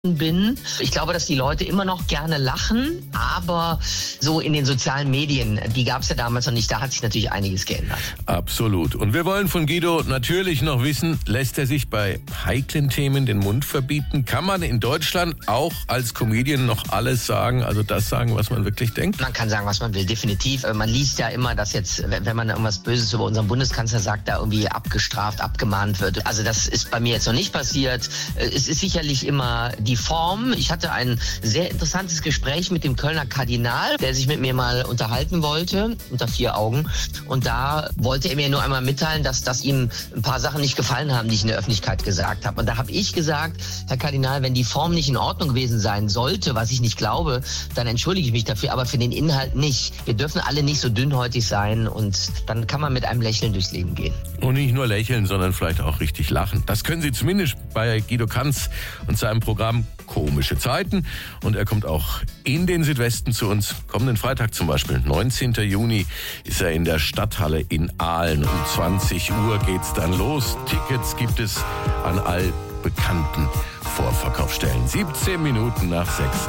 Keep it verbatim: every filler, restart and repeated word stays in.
bin. Ich glaube, dass die Leute immer noch gerne lachen, aber so in den sozialen Medien, die gab es ja damals noch nicht, da hat sich natürlich einiges geändert. Absolut. Und wir wollen von Guido natürlich noch wissen, lässt er sich bei heiklen Themen den Mund verbieten? Kann man in Deutschland auch als Comedian noch alles sagen, also das sagen, was man wirklich denkt? Man kann sagen, was man will, definitiv. Man liest ja immer, dass jetzt, wenn man irgendwas Böses über unseren Bundeskanzler sagt, da irgendwie abgestraft, abgemahnt wird. Also das ist bei mir jetzt noch nicht passiert. Es ist sicherlich immer die Form. Ich hatte ein sehr interessantes Gespräch mit dem Kölner Kardinal, der sich mit mir mal unterhalten wollte, unter vier Augen. Und da wollte er mir nur einmal mitteilen, dass, dass ihm ein paar Sachen nicht gefallen haben, die ich in der Öffentlichkeit gesagt habe. Und da habe ich gesagt, Herr Kardinal, wenn die Form nicht in Ordnung gewesen sein sollte, was ich nicht glaube, dann entschuldige ich mich dafür, aber für den Inhalt nicht. Wir dürfen alle nicht so dünnhäutig sein und dann kann man mit einem Lächeln durchs Leben gehen. Und nicht nur lächeln, sondern vielleicht auch richtig lachen. Das können Sie zumindest bei Guido Kanz und seinem Programm Komische Zeiten. Und er kommt auch in den Südwesten zu uns. Kommenden Freitag zum Beispiel, neunzehnten Juni, ist er in der Stadthalle in Aalen. Um zwanzig Uhr geht's dann los. Tickets gibt es an all bekannten Vorverkaufsstellen. siebzehn Minuten nach sechs.